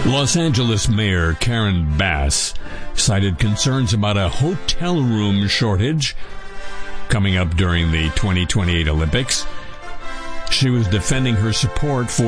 Los Angeles Mayor Karen Bass cited concerns about a hotel room shortage coming up during the 2028 Olympics. She was defending her support for